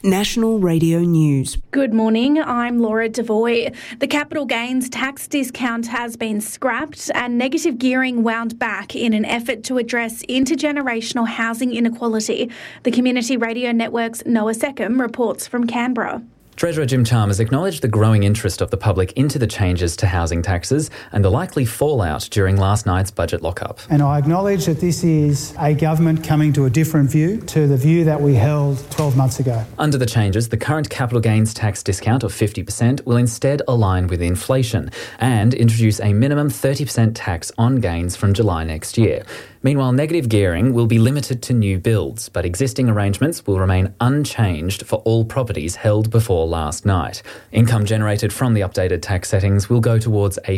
National Radio News. Good morning, I'm Laura Devoy. The capital gains tax discount has been scrapped and negative gearing wound back in an effort to address intergenerational housing inequality. The Community Radio Network's Noah Seckham reports from Canberra. Treasurer Jim Chalmers acknowledged the growing interest of the public into the changes to housing taxes and the likely fallout during last night's budget lockup. And I acknowledge that this is a government coming to a different view to the view that we held 12 months ago. Under the changes, the current capital gains tax discount of 50% will instead align with inflation and introduce a minimum 30% tax on gains from July next year. Meanwhile, negative gearing will be limited to new builds, but existing arrangements will remain unchanged for all properties held before last night. Income generated from the updated tax settings will go towards a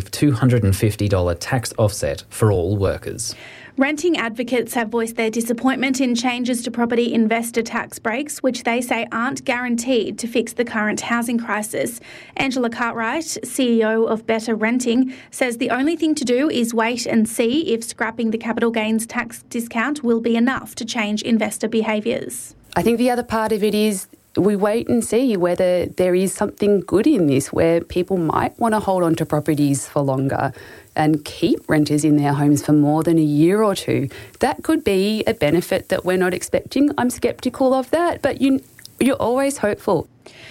$250 tax offset for all workers. Renting advocates have voiced their disappointment in changes to property investor tax breaks, which they say aren't guaranteed to fix the current housing crisis. Angela Cartwright, CEO of Better Renting, says the only thing to do is wait and see if scrapping the capital gains tax discount will be enough to change investor behaviours. I think the other part of it is we wait and see whether there is something good in this, where people might want to hold on to properties for longer and keep renters in their homes for more than a year or two. That could be a benefit that we're not expecting. I'm sceptical of that, but you're always hopeful.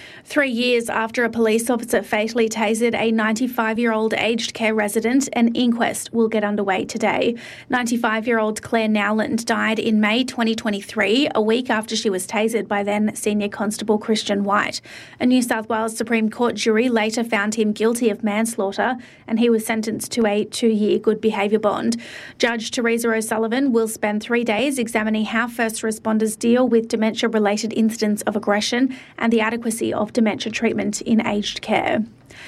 3 years after a police officer fatally tasered a 95-year-old aged care resident, an inquest will get underway today. 95-year-old Claire Nowland died in May 2023, a week after she was tasered by then Senior Constable Christian White. A New South Wales Supreme Court jury later found him guilty of manslaughter, and he was sentenced to a 2-year good behaviour bond. Judge Teresa O'Sullivan will spend 3 days examining how first responders deal with dementia-related incidents of aggression and the adequacy of dementia treatment in aged care.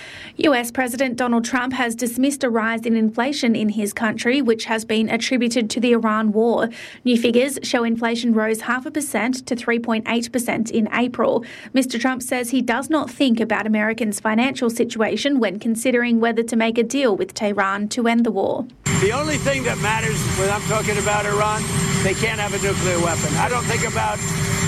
US President Donald Trump has dismissed a rise in inflation in his country, which has been attributed to the Iran war. New figures show inflation rose 0.5% to 3.8% in April. Mr. Trump says he does not think about Americans' financial situation when considering whether to make a deal with Tehran to end the war. The only thing that matters when I'm talking about Iran, they can't have a nuclear weapon. I don't think about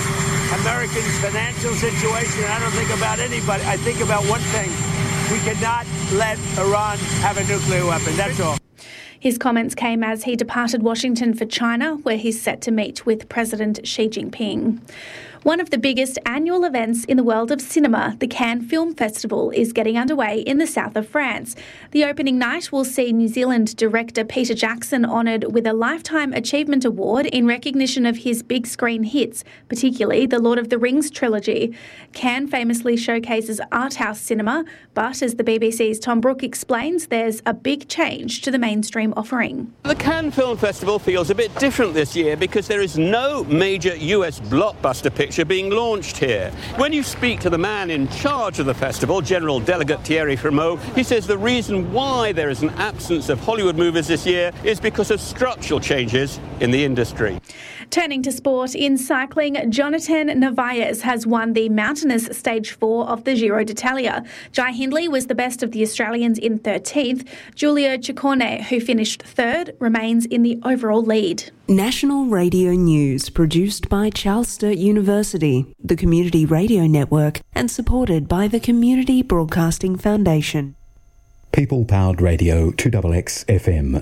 Americans' financial situation. I don't think about anybody. I think about one thing. We cannot let Iran have a nuclear weapon. That's all. His comments came as he departed Washington for China, where he's set to meet with President Xi Jinping. One of the biggest annual events in the world of cinema, the Cannes Film Festival, is getting underway in the south of France. The opening night will see New Zealand director Peter Jackson honoured with a Lifetime Achievement Award in recognition of his big screen hits, particularly the Lord of the Rings trilogy. Cannes famously showcases art house cinema, but as the BBC's Tom Brooke explains, there's a big change to the mainstream offering. The Cannes Film Festival feels a bit different this year because there is no major US blockbuster picture being launched here. When you speak to the man in charge of the festival, General Delegate Thierry Frémaux, he says the reason why there is an absence of Hollywood movies this year is because of structural changes in the industry. Turning to sport, in cycling, Jonathan Narvaez has won the Mountainous Stage 4 of the Giro d'Italia. Jai Hindley was the best of the Australians in 13th. Giulio Ciccone, who finished 3rd, remains in the overall lead. National Radio News, produced by Charles Sturt University, the Community Radio Network, and supported by the Community Broadcasting Foundation. People-powered radio 2XX FM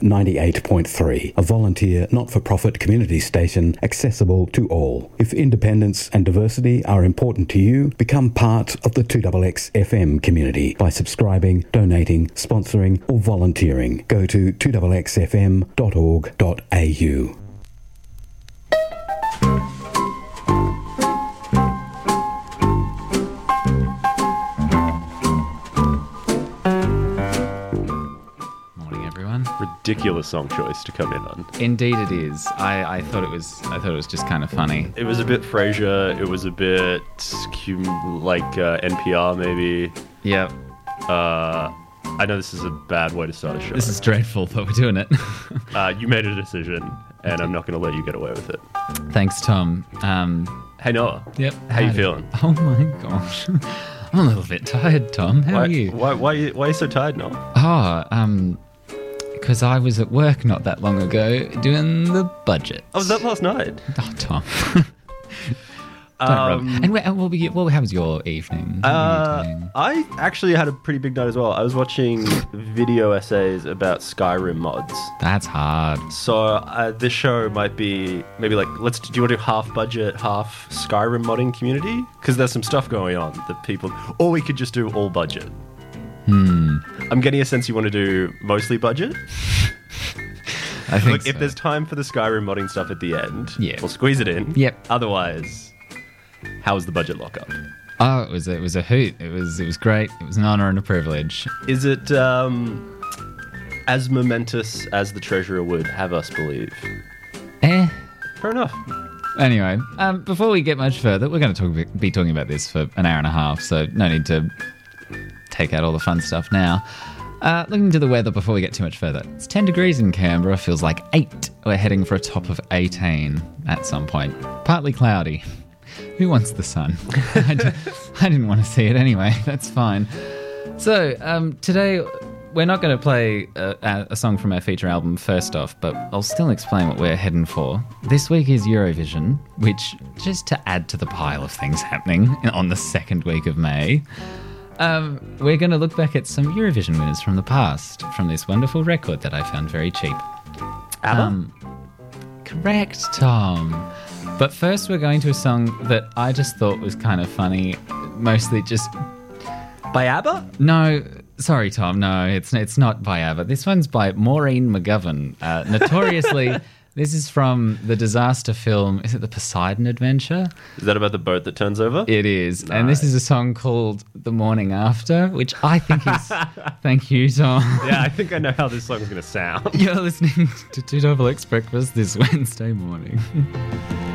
98.3, a volunteer not-for-profit community station accessible to all. If independence and diversity are important to you, become part of the 2XX FM community by subscribing, donating, sponsoring or volunteering. Go to 2xfm.org.au. Ridiculous song choice to come in on. Indeed it is. I thought it was just kind of funny. It was a bit Frasier. It was a bit like NPR maybe. Yep. I know this is a bad way to start a show. This is dreadful, but we're doing it. You made a decision, and I'm not going to let you get away with it. Thanks, Tom. Hey, Noah. Yep. How you feeling? Oh my gosh. I'm a little bit tired, Tom. How are you? Why are you so tired, Noah? Because I was at work not that long ago doing the budget. Oh, was that last night? Oh, Tom. And how was your evening? I actually had a pretty big night as well. I was watching video essays about Skyrim mods. That's hard. So this show might be maybe like, do you want to do half budget, half Skyrim modding community? Because there's some stuff going on that people, or we could just do all budget. I'm getting a sense you want to do mostly budget. I think Look, if there's time for the Skyrim modding stuff at the end, we'll squeeze it in. Yep. Otherwise, how was the budget lockup? Oh, it was a hoot. It was great. It was an honour and a privilege. Is it as momentous as the Treasurer would have us believe? Fair enough. Anyway, before we get much further, we're going to be talking about this for an hour and a half, so no need to take out all the fun stuff now. Looking to the weather before we get too much further. It's 10 degrees in Canberra, feels like 8. We're heading for a top of 18 at some point. Partly cloudy. Who wants the sun? I didn't want to see it anyway. That's fine. So, today we're not going to play a song from our feature album first off, but I'll still explain what we're heading for. This week is Eurovision, which, just to add to the pile of things happening on the second week of May, we're going to look back at some Eurovision winners from the past, from this wonderful record that I found very cheap. ABBA? Correct, Tom. But first we're going to a song that I just thought was kind of funny, mostly just... By ABBA? No, sorry, Tom, no, it's not by ABBA. This one's by Maureen McGovern. Notoriously... This is from the disaster film, is it The Poseidon Adventure? Is that about the boat that turns over? It is. Nice. And this is a song called The Morning After, which I think is... Thank you, Tom. Yeah, I think I know how this song's going to sound. You're listening to 2XX Breakfast this Wednesday morning.